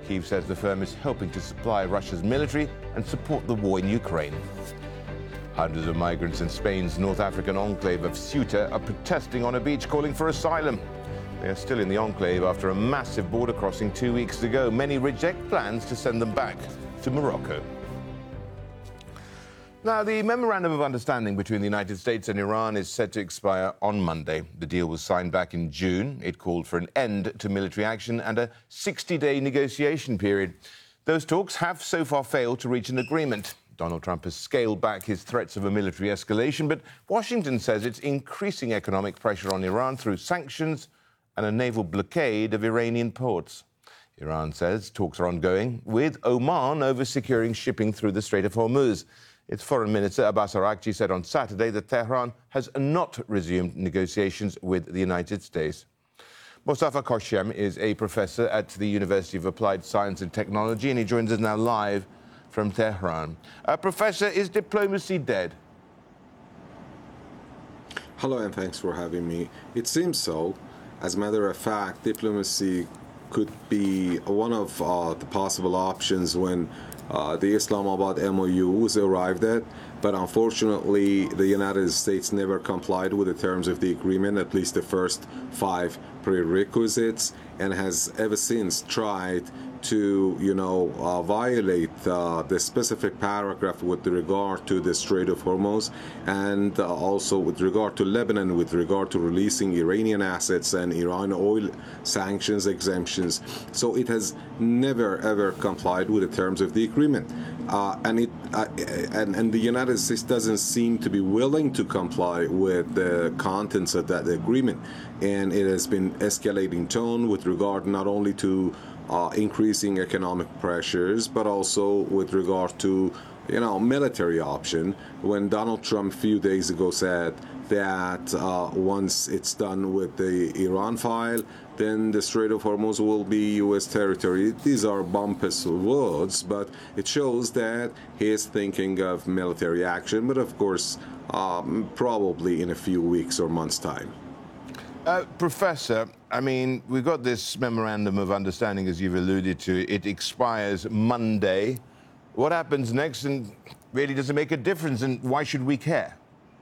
Kyiv says the firm is helping to supply Russia's military and support the war in Ukraine. Hundreds of migrants in Spain's North African enclave of Ceuta are protesting on a beach calling for asylum. They are still in the enclave after a massive border crossing 2 weeks ago. Many reject plans to send them back to Morocco. Now, the Memorandum of Understanding between the United States and Iran is set to expire on Monday. The deal was signed back in June. It called for an end to military action and a 60-day negotiation period. Those talks have so far failed to reach an agreement. Donald Trump has scaled back his threats of a military escalation, but Washington says it's increasing economic pressure on Iran through sanctions and a naval blockade of Iranian ports. Iran says talks are ongoing, with Oman over securing shipping through the Strait of Hormuz. Its Foreign Minister Abbas Araghchi said on Saturday that Tehran has not resumed negotiations with the United States. Mostafa Koshem is a professor at the University of Applied Science and Technology, and he joins us now live from Tehran. Professor, is diplomacy dead? Hello, and thanks for having me. It seems so. As a matter of fact, diplomacy could be one of the possible options when the Islamabad MOU was arrived at, but unfortunately the United States never complied with the terms of the agreement, at least the first 5 prerequisites, and has ever since tried to, violate the specific paragraph with regard to the Strait of Hormuz, and also with regard to Lebanon, with regard to releasing Iranian assets and Iran oil sanctions exemptions. So it has never ever complied with the terms of the agreement, and the United States doesn't seem to be willing to comply with the contents of that agreement, and it has been escalating tone with regard not only to increasing economic pressures, but also with regard to, military option. When Donald Trump a few days ago said that once it's done with the Iran file, then the Strait of Hormuz will be U.S. territory. These are bumpus words, but it shows that he is thinking of military action, but of course, probably in a few weeks or months' time. Professor, I mean, we've got this Memorandum of Understanding, as you've alluded to. It expires Monday. What happens next, and really does it make a difference, and why should we care?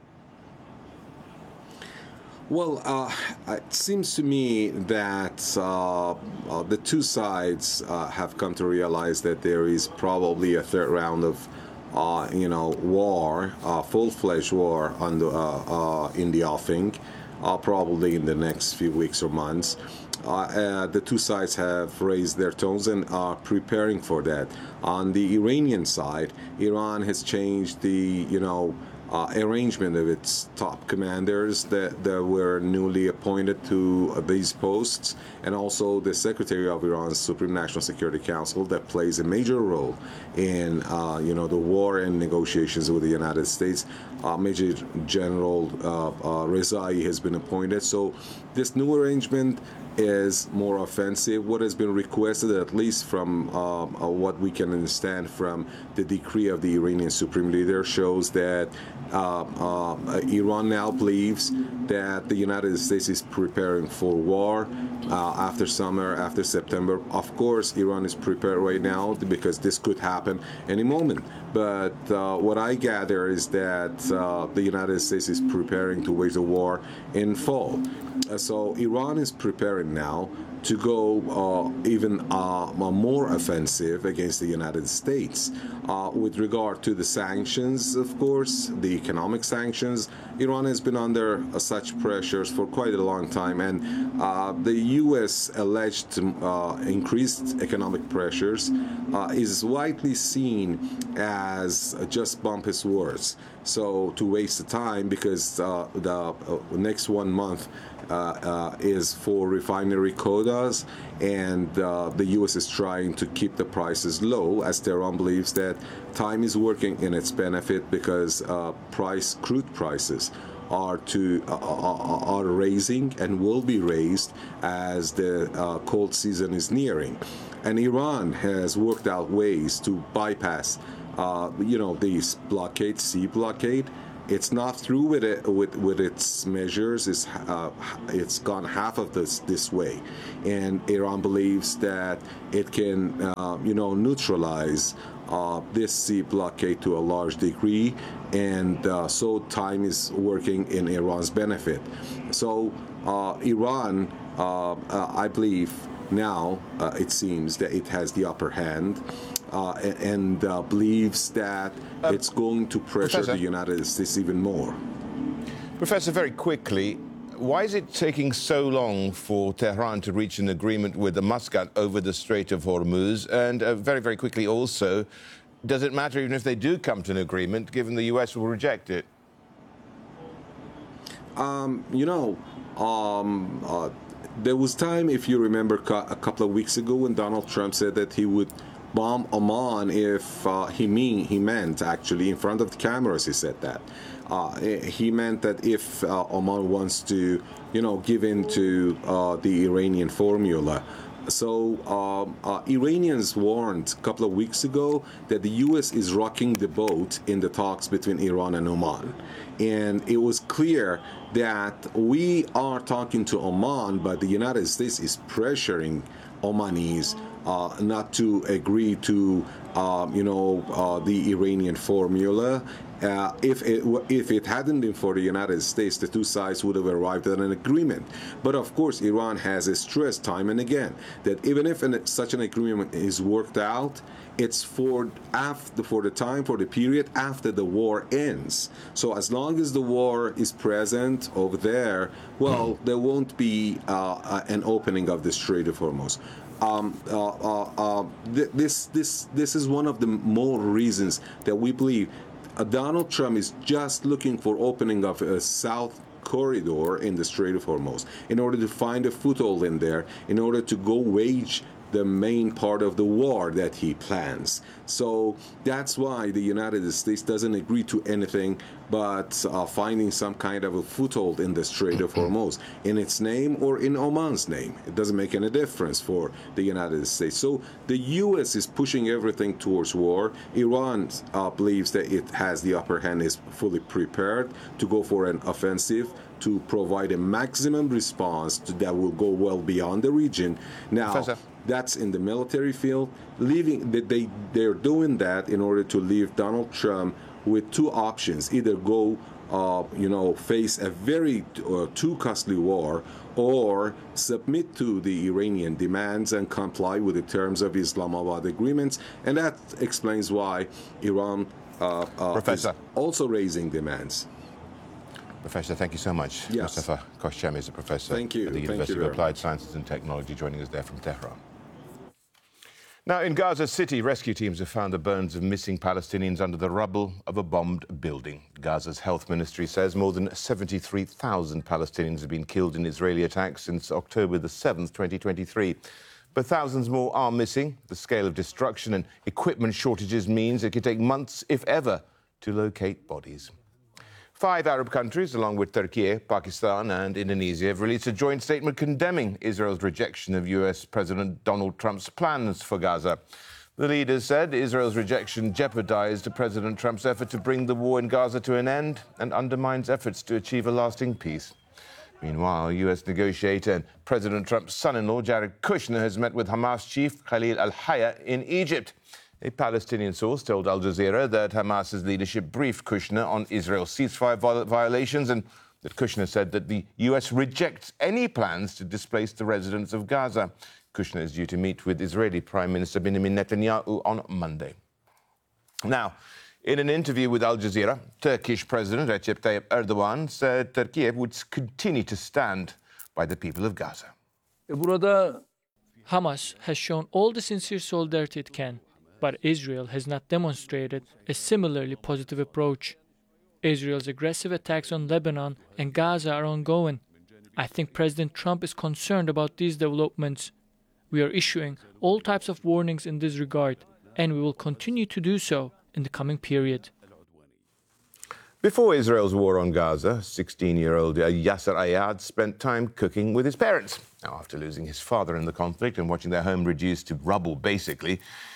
Well, it seems to me that the two sides have come to realize that there is probably a third round of war, full-fledged war in the offing. Probably in the next few weeks or months. The two sides have raised their tones and are preparing for that. On the Iranian side, Iran has changed the, arrangement of its top commanders that were newly appointed to these posts, and also the Secretary of Iran's Supreme National Security Council that plays a major role in, the war and negotiations with the United States. Major General Rezai has been appointed. So this new arrangement is more offensive. What has been requested, at least from what we can understand from the decree of the Iranian Supreme Leader, shows that Iran now believes that the United States is preparing for war after summer, after September. Of course, Iran is prepared right now because this could happen any moment. But what I gather is that the United States is preparing to wage a war in fall. So Iran is preparing now to go even more offensive against the United States. With regard to the sanctions, of course, the economic sanctions, Iran has been under such pressures for quite a long time, and the U.S. alleged increased economic pressures is widely seen as just bumpus words. So to waste the time, because the next 1 month is for refinery quotas, and the U.S. is trying to keep the prices low, as Tehran believes that time is working in its benefit because crude prices are raising and will be raised as the cold season is nearing. And Iran has worked out ways to bypass, this blockade, sea blockade, it's not through with it with its measures. It's gone half of this way, and Iran believes that it can neutralize this sea blockade to a large degree, and so time is working in Iran's benefit. So Iran, I believe now, it seems that it has the upper hand, and believes that it's going to pressure Professor, the United States even more. Professor, very quickly, why is it taking so long for Tehran to reach an agreement with Muscat over the Strait of Hormuz? And very, very quickly also, does it matter even if they do come to an agreement, given the U.S. will reject it? There was time, if you remember, a couple of weeks ago when Donald Trump said that he would bomb Oman if he meant, actually, in front of the cameras, he said that. He meant that if Oman wants to, give in to the Iranian formula. So Iranians warned a couple of weeks ago that the U.S. is rocking the boat in the talks between Iran and Oman. And it was clear that we are talking to Oman, but the United States is pressuring Omanis not to agree to, the Iranian formula. If it hadn't been for the United States, the two sides would have arrived at an agreement. But of course, Iran has stressed time and again that even if such an agreement is worked out, it's for the period after the war ends. So as long as the war is present over there, well, there won't be an opening of the Strait of Hormuz. This is one of the more reasons that we believe Donald Trump is just looking for opening of a south corridor in the Strait of Hormuz in order to find a foothold in there, in order to go wage the main part of the war that he plans. So that's why the United States doesn't agree to anything but finding some kind of a foothold in the Strait of Hormuz, in its name or in Oman's name. It doesn't make any difference for the United States. So the U.S. is pushing everything towards war. Iran believes that it has the upper hand, is fully prepared to go for an offensive, to provide a maximum response that will go well beyond the region. Now, Professor, that's in the military field. They're doing that in order to leave Donald Trump with two options: either go, face a very too costly war, or submit to the Iranian demands and comply with the terms of Islamabad agreements. And that explains why Iran is also raising demands. Professor, thank you so much. Yes. Mustafa Khoshchami is a professor at the University of Applied Sciences and Technology, joining us there from Tehran. Now, in Gaza City, rescue teams have found the bones of missing Palestinians under the rubble of a bombed building. Gaza's health ministry says more than 73,000 Palestinians have been killed in Israeli attacks since October the 7th, 2023. But thousands more are missing. The scale of destruction and equipment shortages means it could take months, if ever, to locate bodies. 5 Arab countries, along with Turkey, Pakistan and Indonesia, have released a joint statement condemning Israel's rejection of US President Donald Trump's plans for Gaza. The leaders said Israel's rejection jeopardized President Trump's effort to bring the war in Gaza to an end and undermines efforts to achieve a lasting peace. Meanwhile, US negotiator and President Trump's son-in-law, Jared Kushner, has met with Hamas chief Khalil al-Hayya in Egypt. A Palestinian source told Al Jazeera that Hamas's leadership briefed Kushner on Israel's ceasefire violations, and that Kushner said that the US rejects any plans to displace the residents of Gaza. Kushner is due to meet with Israeli Prime Minister Benjamin Netanyahu on Monday. Now, in an interview with Al Jazeera, Turkish President Recep Tayyip Erdogan said Turkey would continue to stand by the people of Gaza. Hamas has shown all the sincere solidarity it can, but Israel has not demonstrated a similarly positive approach. Israel's aggressive attacks on Lebanon and Gaza are ongoing. I think President Trump is concerned about these developments. We are issuing all types of warnings in this regard, and we will continue to do so in the coming period. Before Israel's war on Gaza, 16-year-old Yasser Ayad spent time cooking with his parents. Now, after losing his father in the conflict and watching their home reduced to rubble, basically,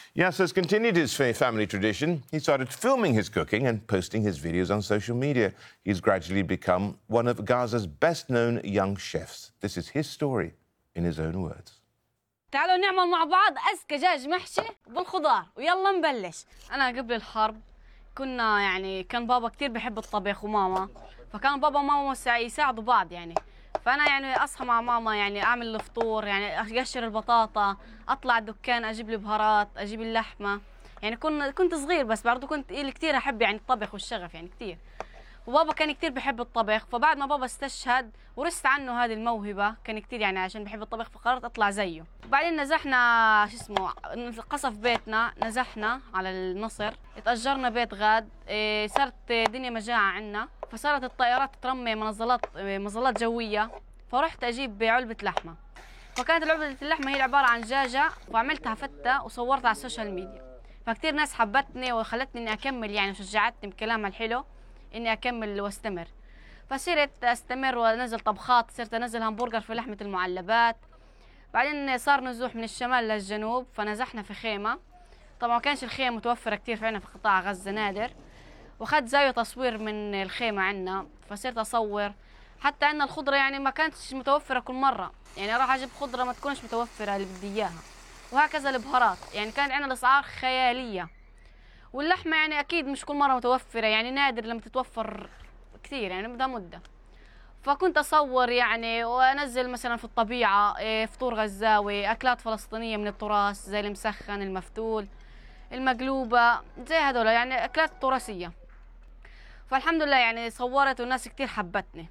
Yasser's continued his family tradition. He started filming his cooking and posting his videos on social media. He's gradually become one of Gaza's best-known young chefs. This is his story in his own words. تعالوا نعمل مع بعض أزكى دجاج محشي بالخضار ويلا نبلش. أنا قبل الحرب كان بابا كتير بحب الطبخ وماما، فكان بابا وماما يساعدوا بعض فأنا أصحى مع ماما أعمل الفطور أقشر البطاطا، أطلع الدكان أجيب البهارات، أجيب اللحمة. كنت صغير بس برضو كنت كتير أحب الطبخ والشغف كتير. وبابا كان كتير بحب الطبخ، فبعد ما بابا استشهد ورثت عنه هذه الموهبة، كان كتير عشان بحب الطبخ فقررت أطلع زيه. بعدين نزحنا قصف بيتنا، نزحنا على النصر، اتأجرنا بيت غاد، صارت دنيا مجاعة عنا، فصارت الطائرات ترمي مظلات جوية، فرحت أجيب علبة لحمة، فكانت علبة اللحمة هي عبارة عن دجاجة، وعملتها فتة وصورتها على السوشيال ميديا، فكتير ناس حبتني وخلتني إني أكمل وشجعتني بكلامها الحلو إني أكمل واستمر. فصرت أستمر وأنزل طبخات، صرت أنزل همبرجر في لحمة المعلبات. بعدين صار نزوح من الشمال للجنوب، فنزحنا في خيمة. طبعا ما كانش الخيمة متوفرة كتير في عنا في قطاع غزة، نادر. وأخذت زاوية تصوير من الخيمة عنا، فصرت أصور. حتى أن الخضرة ما كانتش متوفرة كل مرة، أروح أجيب خضرة ما تكونش متوفرة اللي بدي إياها. وهكذا البهارات، كانت عنا الأسعار خيالية. واللحمة أكيد مش كل مرة متوفرة، نادر لما تتوفر كثير، بدها مدة. فكنت أصور وأنزل مثلا في الطبيعة فطور غزاوي، أكلات فلسطينية من التراث زي المسخن، المفتول، المقلوبة، زي هذول أكلات تراثية. فالحمد لله صورت والناس كثير حبتني.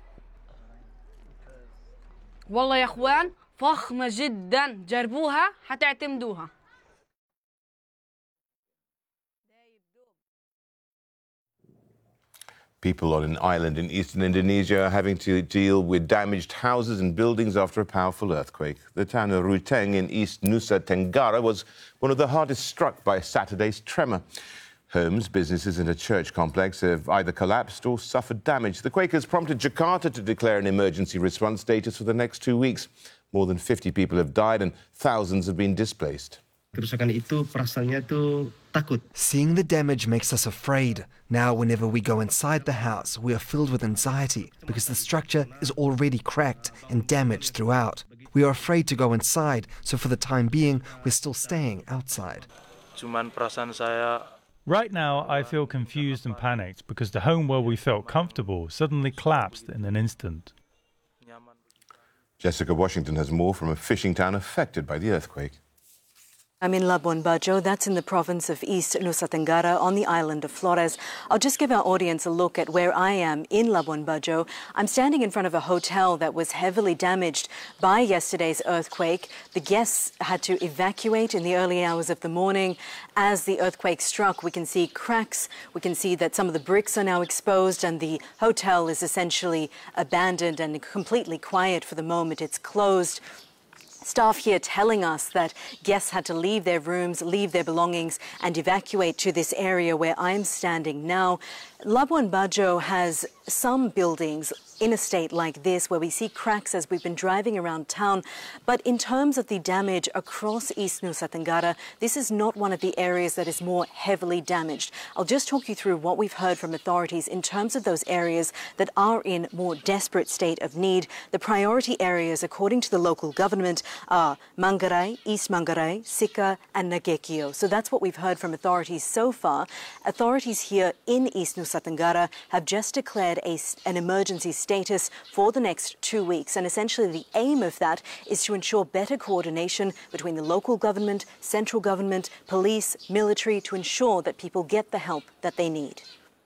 والله يا أخوان فخمة جدا، جربوها حتعتمدوها. People on an island in eastern Indonesia are having to deal with damaged houses and buildings after a powerful earthquake. The town of Ruteng in East Nusa Tenggara was one of the hardest struck by Saturday's tremor. Homes, businesses and a church complex have either collapsed or suffered damage. The quake has prompted Jakarta to declare an emergency response status for the next 2 weeks. More than 50 people have died and thousands have been displaced. Kerusakan itu perasaannya tuh takut. Seeing the damage makes us afraid. Now, whenever we go inside the house, we are filled with anxiety because the structure is already cracked and damaged throughout. We are afraid to go inside, so for the time being, we're still staying outside. Right now, I feel confused and panicked because the home where we felt comfortable suddenly collapsed in an instant. Jessica Washington has more from a fishing town affected by the earthquake. I'm in Labuan Bajo, that's in the province of East Nusa Tenggara on the island of Flores. I'll just give our audience a look at where I am in Labuan Bajo. I'm standing in front of a hotel that was heavily damaged by yesterday's earthquake. The guests had to evacuate in the early hours of the morning. As the earthquake struck, we can see cracks, we can see that some of the bricks are now exposed, and the hotel is essentially abandoned and completely quiet for the moment. It's closed. Staff here telling us that guests had to leave their rooms, leave their belongings and evacuate to this area where I'm standing now. Labuan Bajo has some buildings in a state like this where we see cracks as we've been driving around town. But in terms of the damage across East Nusa Tenggara, this is not one of the areas that is more heavily damaged. I'll just talk you through what we've heard from authorities in terms of those areas that are in more desperate state of need. The priority areas, according to the local government, are Manggarai, East Manggarai, Sika and Nagekio. So that's what we've heard from authorities so far. Authorities here in East Nusa Tenggara have just declared an emergency status for the next 2 weeks. And essentially the aim of that is to ensure better coordination between the local government, central government, police, military, to ensure that people get the help that they need.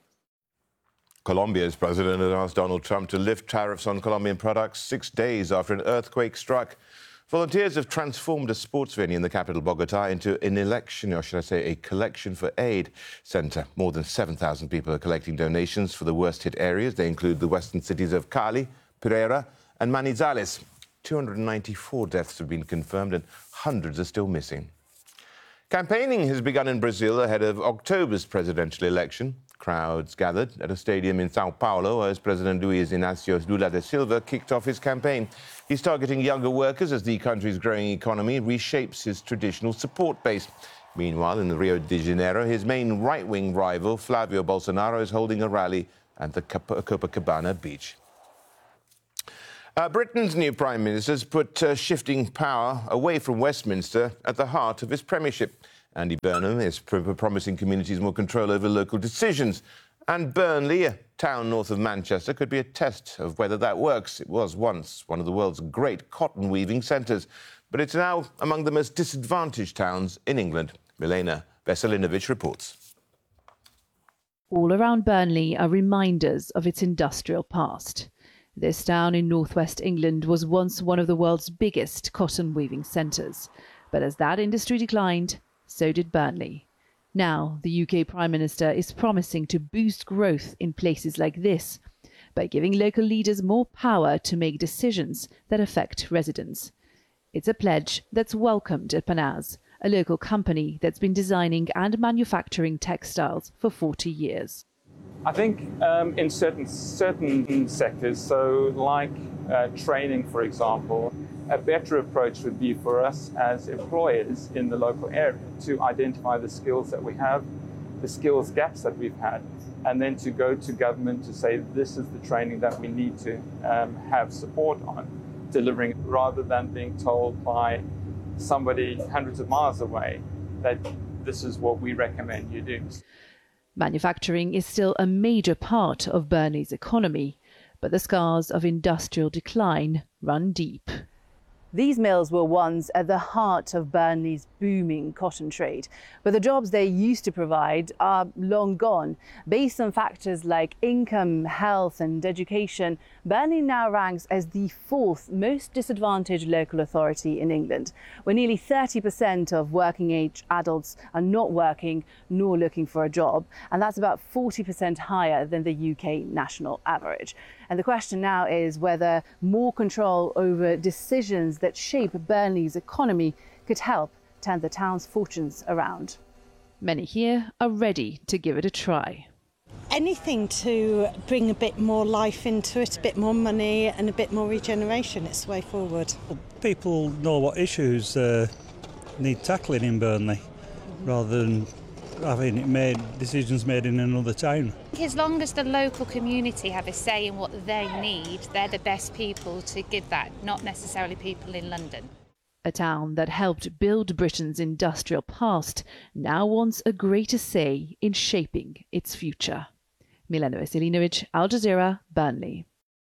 Colombia's president has asked Donald Trump to lift tariffs on Colombian products 6 days after an earthquake struck. Volunteers have transformed a sports venue in the capital, Bogota, into an election, or should I say, a collection for aid centre. More than 7,000 people are collecting donations for the worst-hit areas. They include the western cities of Cali, Pereira and Manizales. 294 deaths have been confirmed and hundreds are still missing. Campaigning has begun in Brazil ahead of October's presidential election. Crowds gathered at a stadium in Sao Paulo as President Luiz Inácio Lula da Silva kicked off his campaign. He's targeting younger workers as the country's growing economy reshapes his traditional support base. Meanwhile, in Rio de Janeiro, his main right-wing rival, Flavio Bolsonaro, is holding a rally at the Copacabana beach. Britain's new Prime Minister has put shifting power away from Westminster at the heart of his premiership. Andy Burnham is promising communities more control over local decisions. And Burnley, a town north of Manchester, could be a test of whether that works. It was once one of the world's great cotton weaving centres, but it's now among the most disadvantaged towns in England. Milena Veselinovic reports. All around Burnley are reminders of its industrial past. This town in northwest England was once one of the world's biggest cotton weaving centres. But as that industry declined, so did Burnley. Now, the UK Prime Minister is promising to boost growth in places like this by giving local leaders more power to make decisions that affect residents. It's a pledge that's welcomed at Panaz, a local company that's been designing and manufacturing textiles for 40 years. I think in certain sectors, so like training, for example, a better approach would be for us as employers in the local area to identify the skills that we have, the skills gaps that we've had, and then to go to government to say this is the training that we need to have support on delivering, rather than being told by somebody hundreds of miles away that this is what we recommend you do. Manufacturing is still a major part of Burnley's economy, but the scars of industrial decline run deep. These mills were once at the heart of Burnley's booming cotton trade, but the jobs they used to provide are long gone. Based on factors like income, health and education, Burnley now ranks as the fourth most disadvantaged local authority in England, where nearly 30% of working-age adults are not working nor looking for a job, and that's about 40% higher than the UK national average. And the question now is whether more control over decisions that shape Burnley's economy could help turn the town's fortunes around. Many here are ready to give it a try. Anything to bring a bit more life into it, a bit more money and a bit more regeneration, it's the way forward. Well, people know what issues need tackling in Burnley, rather than having decisions made in another town. As long as the local community have a say in what they need, they're the best people to give that, not necessarily people in London. A town that helped build Britain's industrial past now wants a greater say in shaping its future. Milena Veselinovic, Al Jazeera, Burnley.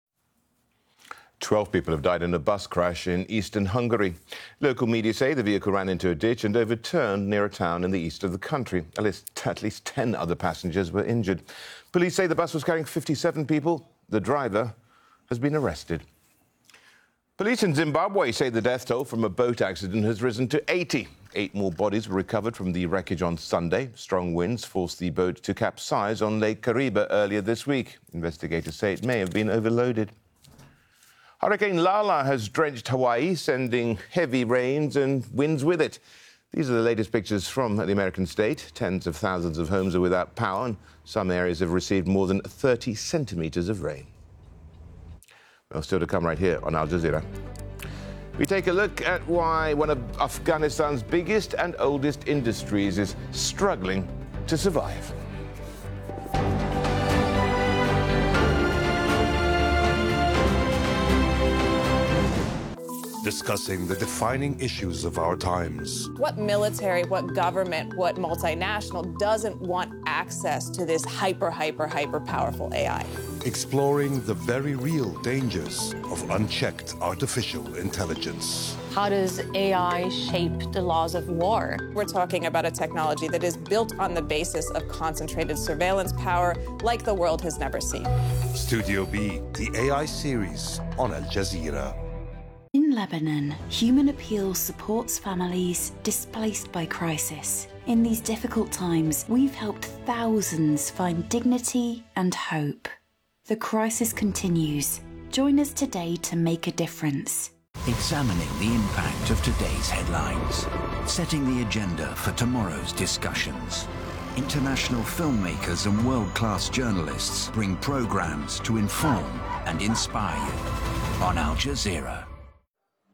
12 people have died in a bus crash in eastern Hungary. Local media say the vehicle ran into a ditch and overturned near a town in the east of the country. At least 10 other passengers were injured. Police say the bus was carrying 57 people. The driver has been arrested. Police in Zimbabwe say the death toll from a boat accident has risen to 80. 8 more bodies were recovered from the wreckage on Sunday. Strong winds forced the boat to capsize on Lake Kariba earlier this week. Investigators say it may have been overloaded. Hurricane Lala has drenched Hawaii, sending heavy rains and winds with it. These are the latest pictures from the American state. Tens of thousands of homes are without power, and some areas have received more than 30 centimetres of rain. Well, still to come right here on Al Jazeera. We take a look at why one of Afghanistan's biggest and oldest industries is struggling to survive. Discussing the defining issues of our times. What military, what government, what multinational doesn't want access to this hyper powerful AI? Exploring the very real dangers of unchecked artificial intelligence. How does AI shape the laws of war? We're talking about a technology that is built on the basis of concentrated surveillance power like the world has never seen. Studio B, the AI series on Al Jazeera. In Lebanon, Human Appeal supports families displaced by crisis. In these difficult times, we've helped thousands find dignity and hope. The crisis continues. Join us today to make a difference. Examining the impact of today's headlines, setting the agenda for tomorrow's discussions. International filmmakers and world-class journalists bring programs to inform and inspire you on Al Jazeera.